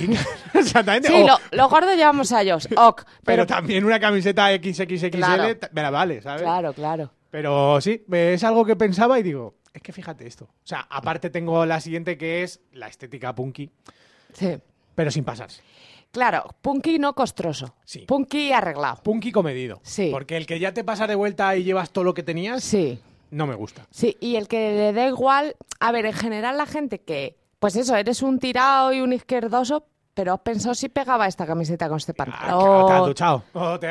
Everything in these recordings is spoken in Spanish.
Sí, exactamente. Sí, los gordos llevamos a ellos, ok. Pero también una camiseta XXXL Claro. me la vale, ¿sabes? Claro. Pero sí, es algo que pensaba y digo, es que fíjate esto. O sea, aparte tengo la siguiente que es la estética punky, Sí. pero sin pasarse. Claro, punky no costroso. Sí. Punky arreglado. Punky comedido. Sí. Porque el que ya te pasas de vuelta y llevas todo lo que tenías, Sí. no me gusta. Sí, y el que le da igual... A ver, en general la gente que... Pues eso, eres un tirado y un izquierdoso, pero has pensado si pegaba esta camiseta con este Te has pantalón. duchado.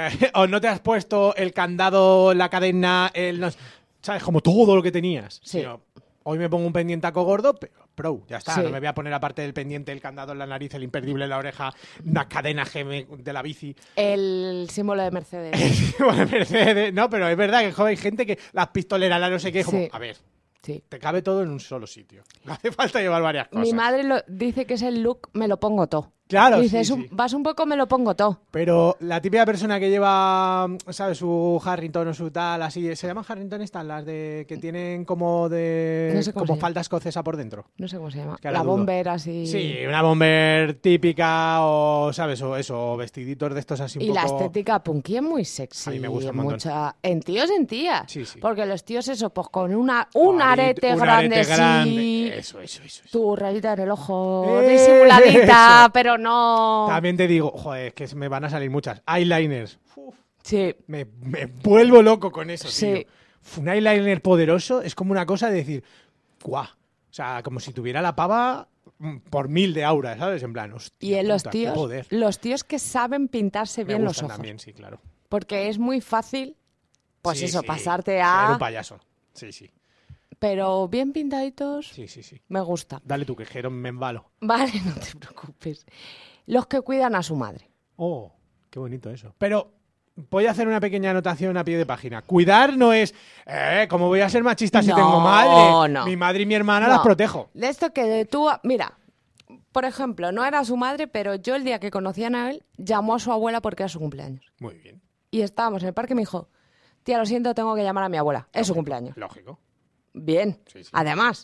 O no te has puesto el candado, la cadena, ¿sabes? Como todo lo que tenías. Sí. Sino, hoy me pongo un pendientaco gordo, pero pro, ya está. Sí. No me voy a poner aparte del pendiente, el candado en la nariz, el imperdible en la oreja, una cadena de la bici. El símbolo de Mercedes. Bueno, Mercedes, no, pero es verdad que joder, hay gente que las pistoleras, la no sé qué, como, Sí. a ver, Sí. te cabe todo en un solo sitio. No hace falta llevar varias cosas. Mi madre dice que es el look me lo pongo todo. Claro, Dice, sí, sí. vas un poco me lo pongo todo. Pero la típica persona que lleva, ¿sabes? Su Harrington o su tal, así, ¿se llaman Harrington estas? Las de que tienen como de... No sé cómo como se llama. falda escocesa por dentro. No sé cómo se llama. que ahora La dudo. bomber así. Sí, una bomber típica o, ¿sabes? O eso, o vestiditos de estos así un Y poco... la estética punky es muy sexy. A mí me gusta un montón. En tíos, en tías. Sí, sí. Porque los tíos, eso, pues con un Un arete grande, sí. Eso. Tu rayita en el ojo, Eso. disimuladita, pero no. También te digo, joder, es que me van a salir muchas. Eyeliners. Uf, Sí, me vuelvo loco con eso, Sí. tío. Un eyeliner poderoso es como una cosa de decir, ¡guau! O sea, como si tuviera la pava por 1000 de aura, ¿sabes? En plan, hostia, y en puta, qué poder. los tíos que saben pintarse Me bien los gustan ojos. también, sí, claro. Porque es muy fácil, pues Sí, eso, sí, pasarte ser a. un payaso. Sí. Pero bien pintaditos, Sí. me gusta. Dale tu quejero, me embalo. Vale, no te preocupes. Los que cuidan a su madre. Oh, qué bonito eso. Pero voy a hacer una pequeña anotación a pie de página. Cuidar no es, ¿cómo voy a ser machista si No, tengo madre? no. Mi madre y mi hermana No. las protejo. De esto que tú... Mira, por ejemplo, no era su madre, pero yo el día que conocí a Noel, llamó a su abuela porque era su cumpleaños. Muy bien. Y estábamos en el parque y me dijo, tía, lo siento, tengo que llamar a mi abuela. Es su cumpleaños. Lógico. Bien, Sí. además.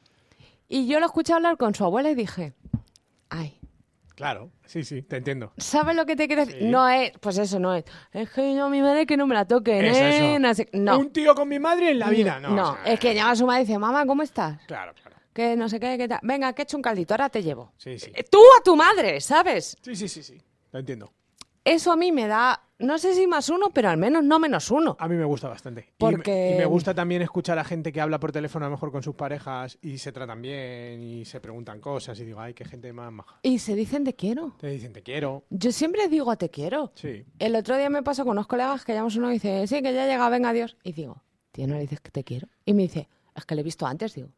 Y yo lo escuché hablar con su abuela y dije, ay, Claro, sí, te entiendo. ¿sabes lo que te quiero decir? Sí. No es, pues eso no es. Es que yo a mi madre que no me la toquen, Eso. No sé- No, Un tío con mi madre en la vida, no. no, o sea, es que llama a su madre y dice, mamá, ¿cómo estás? Claro. Que no sé qué, qué tal. Venga, que he hecho un caldito, ahora te llevo. Sí. Tú a tu madre, ¿sabes? Sí. Lo entiendo. Eso a mí me da, no sé si más uno, pero al menos no menos uno. A mí me gusta bastante. Porque- Y me gusta también escuchar a gente que habla por teléfono a lo mejor con sus parejas y se tratan bien y se preguntan cosas y digo, ay, qué gente más maja. Y se dicen te quiero. Te dicen, te quiero. Yo siempre digo te quiero. Sí. El otro día me pasó con unos colegas que llamamos uno y dice, sí, que ya llega, venga, adiós. Y digo, tío, ¿no le dices que te quiero? Y me dice, es que le he visto antes, digo.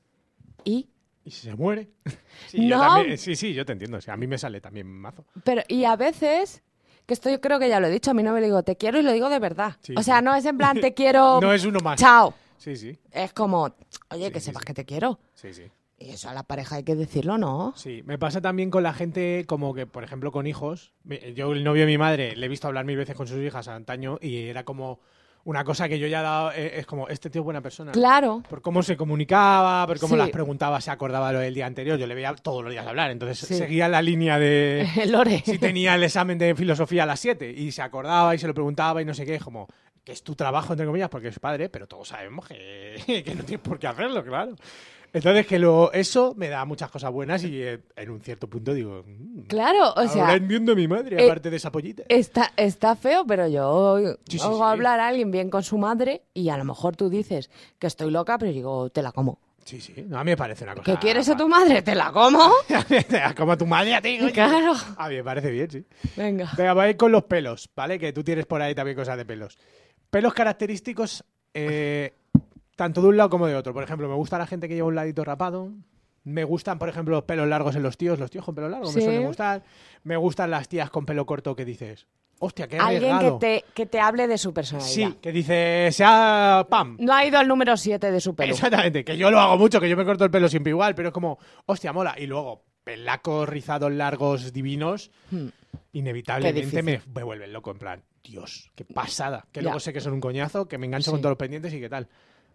¿Y? ¿Y si se muere? Sí, yo No. también, sí, yo te entiendo. O sea, a mí me sale también mazo. Pero, y a veces, que esto yo creo que ya lo he dicho, a mí no me le digo te quiero y lo digo de verdad. Sí, o sea, sí. no es en plan te quiero, No es uno más. chao. Sí. Es como, oye, Sí, que sí, sepas sí. que te quiero. Sí. Y eso a la pareja hay que decirlo, ¿no? Sí, me pasa también con la gente como que, por ejemplo, con hijos. Yo, el novio de mi madre, le he visto hablar 1000 veces con sus hijas antaño y era como una cosa que yo ya he dado, es como, este tío es buena persona. Claro. Por cómo se comunicaba, por cómo Sí. las preguntaba, se acordaba lo del día anterior. Yo le veía todos los días hablar, entonces Sí. seguía la línea de Lore. si tenía el examen de filosofía a las 7 y se acordaba y se lo preguntaba y no sé qué, como que es tu trabajo, entre comillas, porque es padre, pero todos sabemos que, que no tienes por qué hacerlo, claro. Entonces, eso me da muchas cosas buenas y en un cierto punto digo, Claro, o sea, ahora entiendo a mi madre, aparte de esa pollita. está feo, pero yo Sí, sí, oigo sí. hablar a alguien bien con su madre y a lo mejor tú dices que estoy loca, pero digo, te la como. Sí, no, a mí me parece una cosa... ¿Que quieres a tu madre? ¿Te la como? Como a tu madre a ti, coño. Claro. A mí me parece bien, sí. Venga. Venga, voy a ir con los pelos, ¿vale? Que tú tienes por ahí también cosas de pelos. Pelos característicos, tanto de un lado como de otro. Por ejemplo, me gusta la gente que lleva un ladito rapado. Me gustan, por ejemplo, los pelos largos en los tíos. Los tíos con pelo largo me Sí. suelen gustar. Me gustan las tías con pelo corto que dices, hostia, qué Alguien arriesgado. que te hable de su personalidad. Sí, que dice, sea pam. No ha ido al número 7 de su pelo. Exactamente, que yo lo hago mucho, que yo me corto el pelo siempre igual, pero es como, hostia, mola. Y luego, pelacos rizados largos divinos, inevitablemente Qué me difícil. vuelven loco, en plan, Dios, qué pasada. Que Ya. luego sé que son un coñazo, que me engancho Sí. con todos los pendientes y qué tal.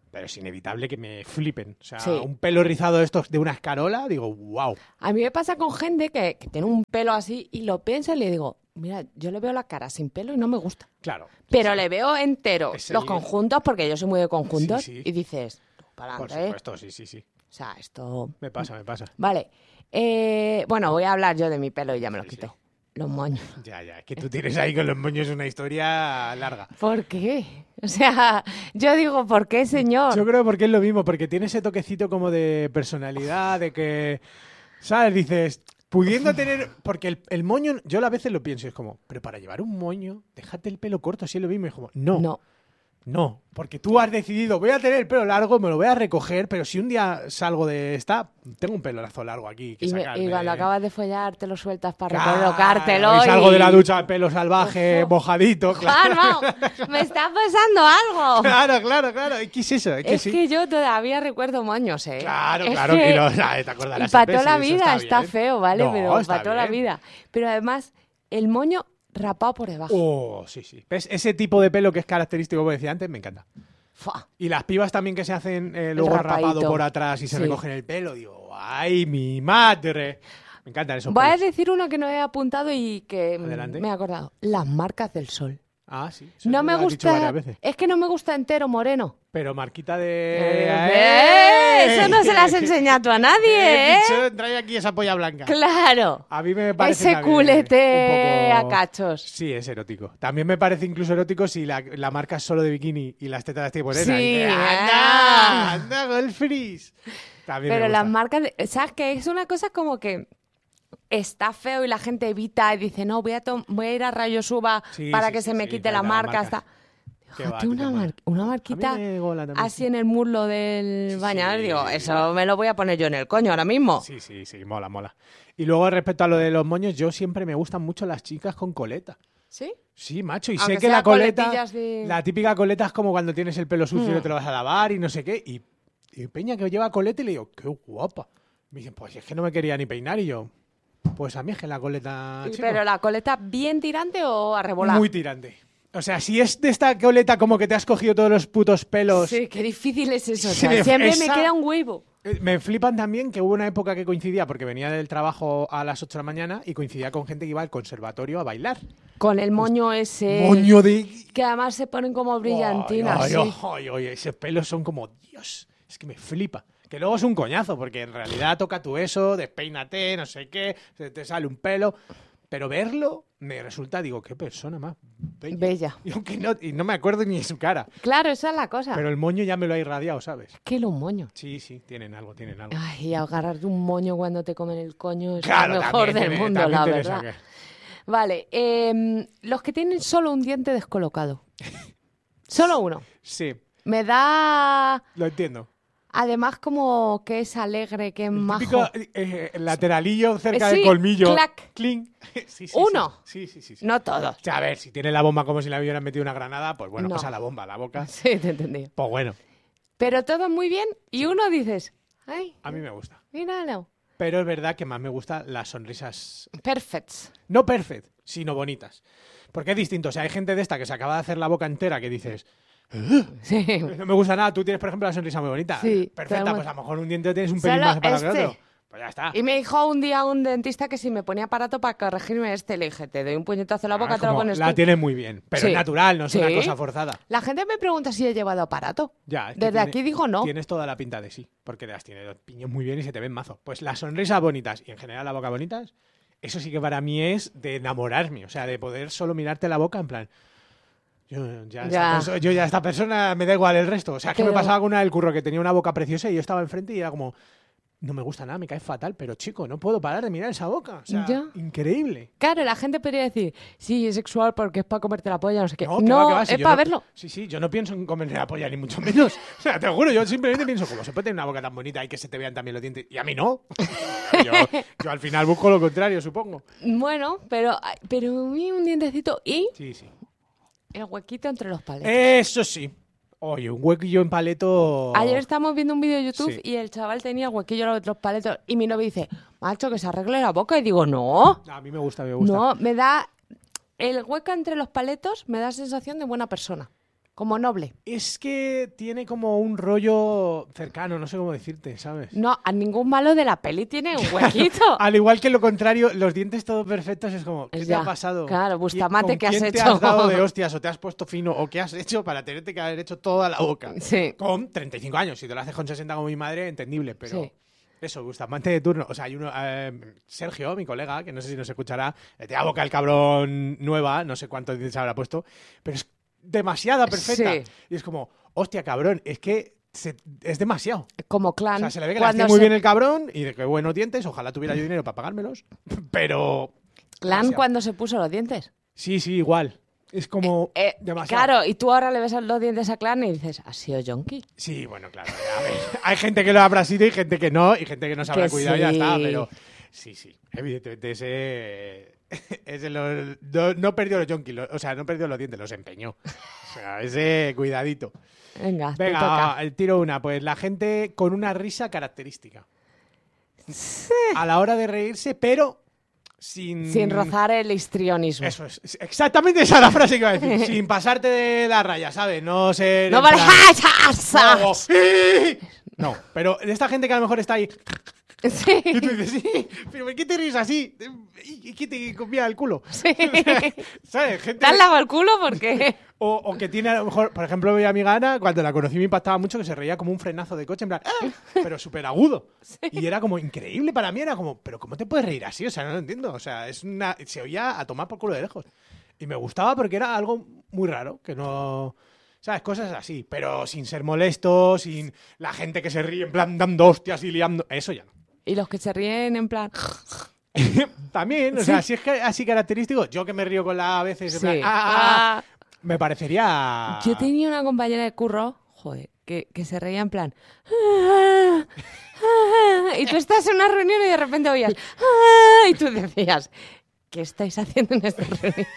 pero es inevitable que me flipen. O sea, Sí. un pelo rizado de estos de una escarola, digo, wow. A mí me pasa con gente que tiene un pelo así y lo piensa y le digo, mira, yo le veo la cara sin pelo y no me gusta. Claro. Pero le veo entero Ese- los conjuntos, porque yo soy muy de conjuntos, Sí, sí. y dices, para Por adelante, supuesto, sí, sí, sí. O sea, esto... Me pasa. Vale. Bueno, voy a hablar yo de mi pelo y ya me lo Sí, quito. sí. Los moños. Ya, es que tú tienes ahí con los moños una historia larga. ¿Por qué? O sea, yo digo, ¿por qué, señor? Yo creo porque es lo mismo, porque tiene ese toquecito como de personalidad, de que, ¿sabes? Dices, pudiendo tener... Porque el moño, yo a veces lo pienso, es como, pero para llevar un moño, déjate el pelo corto, así es lo mismo. Y es como, no, porque tú has decidido, voy a tener el pelo largo, me lo voy a recoger, pero si un día salgo de esta, tengo un pelorazo largo aquí que Y sacarme. cuando acabas de follar, te lo sueltas para Claro, recolocártelo y salgo de la ducha, pelo salvaje, mojadito, claro. ¡Claro! ¡Me está pasando algo! Claro. ¿Qué es eso? Es que yo todavía recuerdo moños, ¿eh? Claro, Es claro, que- y te acordarás Y para siempre, toda la sí, eso vida está bien. feo, ¿vale? No, Pero está para toda la bien. vida. Pero además, el moño rapado por debajo. Oh, sí. ¿Ves? Ese tipo de pelo que es característico, como decía antes, me encanta. Fua. Y las pibas también que se hacen luego rapadito. rapado por atrás y se Sí. recogen el pelo, digo, ¡ay, mi madre! Me encantan esos Voy a pelos. decir uno que no he apuntado y que Adelante. me he acordado. Las marcas del sol. Ah, sí. Eso No lo me has dicho varias gusta... veces. Es que no me gusta entero moreno. Pero marquita de... Eso no se las has enseñado tú a nadie, ¿eh? Bicho, trae aquí esa polla blanca. Claro. A mí me parece Ese también culete un a poco- cachos. Sí, es erótico. También me parece incluso erótico si la marca es solo de bikini y las tetas las tiene morenas. Sí, Y dice, ah. ¡Anda, Golfris! También Pero me las gusta. marcas... ¿Sabes qué? Es una cosa como que está feo y la gente evita y dice, no, voy a ir a Rayos Uva Sí, para sí, que sí, se me sí, quite para la que la marca. marca- Está... Qué va, Déjate qué una, mal. una A marquita mí me gola también, así sí. en el muslo del Sí, bañador. sí. Digo, eso me lo voy a poner yo en el coño ahora mismo. Sí, mola. Y luego respecto a lo de los moños, yo siempre me gustan mucho las chicas con coleta. ¿Sí? Sí, macho, y Aunque sé que sea la coleta, coletillas de- la típica coleta es como cuando tienes el pelo sucio y no te lo vas a lavar y no sé qué. Y Peña que lleva coleta y le digo, qué guapa. Me dicen, pues es que no me quería ni peinar y yo, pues a mí es que la coleta, chico, ¿Pero la coleta bien tirante o arrebolada? muy tirante. O sea, si es de esta coleta como que te has cogido todos los putos pelos. Sí, qué difícil es eso. Sí, o sea, siempre me esa- queda un huevo. Me flipan también que hubo una época que coincidía, porque venía del trabajo a las 8 de la mañana y coincidía con gente que iba al conservatorio a bailar. Con el moño ese... Moño de... Que además se ponen como brillantinas. Ay, sí. ay, ese pelo son como Dios. Es que me flipa. Que luego es un coñazo, porque en realidad toca tu eso, despeínate, no sé qué, se te sale un pelo. Pero verlo me resulta, digo, qué persona más bella. Bella. Y no me acuerdo ni de su cara. Claro, esa es la cosa. Pero el moño ya me lo ha irradiado, ¿sabes? Que los moños. Sí, tienen algo. Ay, y agarrarte un moño cuando te comen el coño es Claro, lo mejor también del mundo, también la tiene verdad. eso que- Vale, los que tienen solo un diente descolocado. Solo uno. Sí, Me da, lo entiendo. además, como que es alegre, que es El majo. típico lateralillo cerca Sí, del colmillo. clac. Cling. Sí, Uno. Sí. No todos. O sea, a ver, si tiene la bomba como si le hubieran metido una granada, pues bueno, No. pasa la bomba a la boca. Sí, te entendí. Pues bueno, Pero todo muy bien y uno dices, ay, a mí me gusta. míralo. Pero es verdad que más me gustan las sonrisas, Perfects. no perfect, sino bonitas. Porque es distinto. O sea, hay gente de esta que se acaba de hacer la boca entera que dices, Sí. no me gusta nada. Tú tienes, por ejemplo, la sonrisa muy bonita. Sí, Perfecta, todo el pues a lo mejor un diente tienes un pelín Solo más para que este. otro. Pues ya está. Y me dijo un día un dentista que si me ponía aparato para corregirme le dije, te doy un puñetazo en la boca, Ah, te lo como pones la tú. tienes muy bien. Pero Sí. es natural, no es una Sí. cosa forzada. La gente me pregunta si he llevado aparato. Ya, es que Desde tiene- aquí digo no. Tienes toda la pinta de sí, porque las tiene los piños muy bien y se te ven mazo. Pues las sonrisas bonitas y en general la boca bonitas, eso sí que para mí es de enamorarme, o sea, de poder solo mirarte la boca en plan, yo ya esta persona me da igual el resto. O sea, es que me Pero- pasaba con una del curro que tenía una boca preciosa y yo estaba enfrente y era como, no me gusta nada, me cae fatal, pero chico, no puedo parar de mirar esa boca. O sea, Ya. increíble. Claro, la gente podría decir, sí, es sexual porque es para comerte la polla, no sé qué. No, que No, va, que va, si es yo para no- verlo. Sí, yo no pienso en comerme la polla, ni mucho menos. O sea, te lo juro, yo simplemente pienso, como se puede tener una boca tan bonita y que se te vean también los dientes, y a mí no. yo al final busco lo contrario, supongo. Bueno, pero a mí un dientecito y Sí. el huequito entre los paletos. Eso sí. Oye, un huequillo en paleto... Ayer estábamos viendo un vídeo de YouTube Sí. y el chaval tenía el huequillo en los paletos y mi novio dice, macho, que se arregle la boca. Y digo, no, A mí me gusta. no, me da... El hueco entre los paletos me da sensación de buena persona. Como noble. Es que tiene como un rollo cercano, no sé cómo decirte, ¿sabes? No, a ningún malo de la peli tiene un huequito. Al igual que lo contrario, los dientes todos perfectos es como, ¿qué te Ya, ha pasado? claro, Bustamante, ¿Con ¿qué has quién te hecho? has dado de hostias o te has puesto fino o qué has hecho para tenerte que haber hecho toda la boca? Sí. Con 35 años. Si te lo haces con 60 como mi madre, entendible, pero... Sí. Eso, Bustamante de turno. O sea, hay uno, Sergio, mi colega, que no sé si nos escuchará, le tiene la boca el cabrón nueva, no sé cuántos dientes habrá puesto, pero es demasiada perfecta. Sí. Y es como, hostia, cabrón, es que es demasiado. Como O Clan. sea, se le ve que le cuando hace muy se- bien el cabrón y de qué buenos dientes, ojalá tuviera yo dinero para pagármelos, pero... Clan demasiado. cuando se puso los dientes. Sí, igual. Es como demasiado. Claro, y tú ahora le ves los dientes a Clan y dices, ¿has sido yonki? Sí, bueno, claro. A ver, hay gente que lo habrá sido y gente que no, y gente que no se habrá Que cuidado y ya sí. está, pero sí. Evidentemente ese no perdió los yonkis, o sea, no perdió los dientes, los empeñó. O sea, ese cuidadito. Venga, te Venga, toca. tiro una. Pues la gente con una risa característica. A la hora de reírse, pero Sin rozar el histrionismo. Eso es. Exactamente esa es la frase que iba a decir. Sin pasarte de la raya, ¿sabes? No ser... No en vale. plan- No, pero de esta gente que a lo mejor está ahí Sí. y tú dices, sí, pero ¿por qué te ríes así? ¿Y qué te comía el culo? Sí. ¿Sabes? Gente... ¿Te has lavado el culo? Porque O que tiene a lo mejor, por ejemplo, mi amiga Ana, cuando la conocí me impactaba mucho que se reía como un frenazo de coche, en plan, ¡ah! Pero súper agudo. Y era como increíble para mí, era como, ¿pero cómo te puedes reír así? O sea, no lo entiendo. O sea, se oía a tomar por culo de lejos. Y me gustaba porque era algo muy raro, que no... ¿Sabes? Cosas así, pero sin ser molesto, sin la gente que se ríe en plan dando hostias y liando... Eso ya no. Y los que se ríen en plan... También, o sea, si es que así característico, yo que me río con la a veces, en Sí. plan, Ah. me parecería... Yo tenía una compañera de curro, joder, que se reía en plan... Y tú estás en una reunión y de repente oías... Y tú decías, ¿qué estáis haciendo en esta reunión?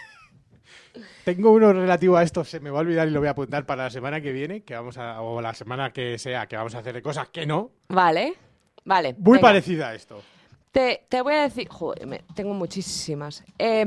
Tengo uno relativo a esto, se me va a olvidar y lo voy a apuntar para la semana que viene, o la semana que sea, que vamos a hacer de cosas que no. Vale, Muy venga. parecida a esto. Te voy a decir... Joder, tengo muchísimas.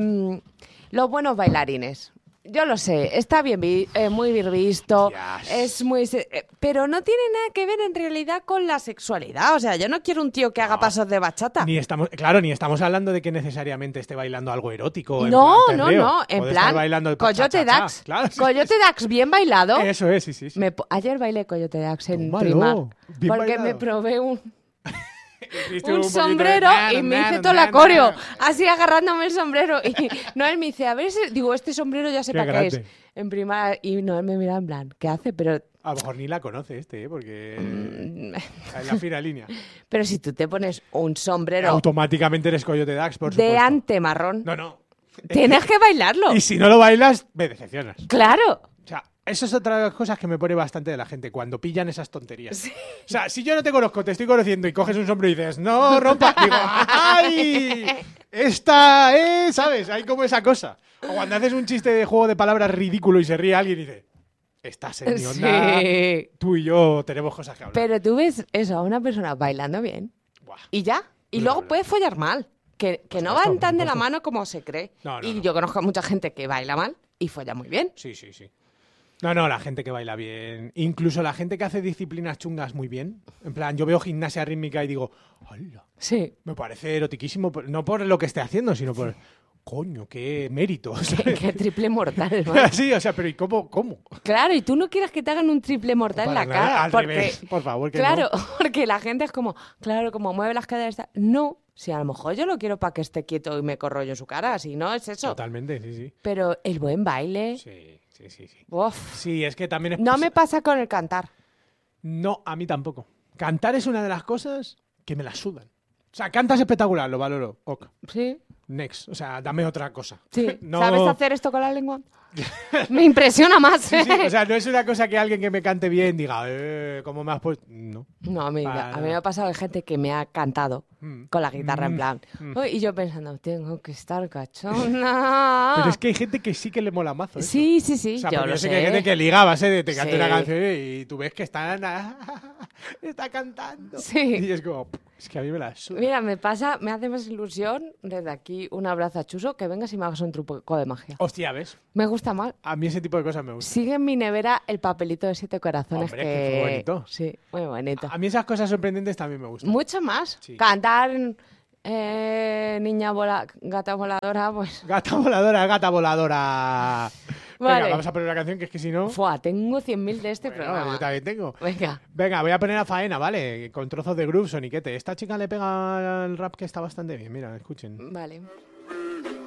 Los buenos bailarines. Yo lo sé, está bien muy bien visto, Yes. es muy... pero no tiene nada que ver en realidad con la sexualidad. O sea, yo no quiero un tío que haga pasos de bachata. Ni estamos hablando de que necesariamente esté bailando algo erótico. No, en no, plan perreo. no, en Puede estar plan bailando el Coyote cha-cha-cha. Dax. Claro, sí, Coyote Dax bien bailado. Eso es, sí. Ayer bailé Coyote Dax en Tómalo, Primark bien porque bailado. me probé un Hiciste un poquito de sombrero y me hice toda la coreo, así agarrándome el sombrero. Y Noel me dice, a ver, digo, este sombrero ya sé Qué para qué es. grande. En Primark, y Noel me mira en plan, ¿qué hace? Pero A lo mejor ni la conoce porque Mm. está en la fina línea. Pero si tú te pones un sombrero Automáticamente eres Coyote Dax, por de supuesto. ante marrón, No. tienes que bailarlo. Y si no lo bailas, me decepcionas. Claro. O sea, eso es otra de las cosas que me pone bastante de la gente, cuando pillan esas tonterías. O sea, si yo no te conozco, te estoy conociendo y coges un sombrero y dices, no, rompa, digo, ¡ay! Esta es, ¿sabes? Hay como esa cosa. O cuando haces un chiste de juego de palabras ridículo y se ríe alguien y dice, estás en mi onda, Sí. tú y yo tenemos cosas que hablar. Pero tú ves eso, a una persona bailando bien Buah. y ya. Y Muy luego probable. puedes follar mal. Que no supuesto, van tan por de la supuesto. mano como se cree. No, y no. yo conozco a mucha gente que baila mal y folla muy bien. Sí. No, la gente que baila bien. Incluso la gente que hace disciplinas chungas muy bien. En plan, yo veo gimnasia rítmica y digo, ¡hala! Sí. Me parece erotiquísimo, no por lo que esté haciendo, sino por, coño, qué mérito. ¿sabes? Qué triple mortal, ¿no? Sí, o sea, pero ¿y cómo? Claro, y tú no quieres que te hagan un triple mortal en Para la nada, cara. al Porque, revés, por favor, que claro, no. porque la gente es como, claro, como mueve las caderas. No, si a lo mejor yo lo quiero para que esté quieto y me corro yo su cara, si no es eso. Totalmente, sí. Pero el buen baile, Sí. uf, Sí, es que también es... no me pasa con el cantar. No, a mí tampoco. Cantar es una de las cosas que me la sudan. O sea, cantas espectacular, lo valoro. Ok. Sí, Next. O sea, dame otra cosa. sí. No- ¿Sabes hacer esto con la lengua? Me impresiona más. Sí, o sea, no es una cosa que alguien que me cante bien diga, ¿cómo me has puesto? No. No, a mí Para me ha pasado de gente que me ha cantado con la guitarra en plan. "Uy", y yo pensando, tengo que estar cachona. Pero es que hay gente que sí que le mola mazo. eso. Sí, O sea, yo porque lo yo sé sé. que hay gente que liga a base de te canta Sí. una canción y tú ves que está cantando. Sí. Y es como, Es que a mí me la suda. Mira, me hace más ilusión desde aquí un abrazo a Chuso que vengas y me hagas un truco de magia. Hostia, ¿ves? Me gusta más. A mí ese tipo de cosas me gustan. Sigue en mi nevera el papelito de 7 corazones. Hombre, que fue bonito. Sí, muy bonito. A mí esas cosas sorprendentes también me gustan. Mucho más. Sí. Cantar gata voladora, pues... Gata voladora, gata voladora. Vale. Venga, vamos a poner una canción que es que si no... Fua, tengo 100.000 de este Bueno, programa. yo también tengo. Venga. Venga, voy a poner a Faena, ¿vale? Con trozos de groove, soniquete. Esta chica le pega el rap que está bastante bien. Mira, escuchen. Vale.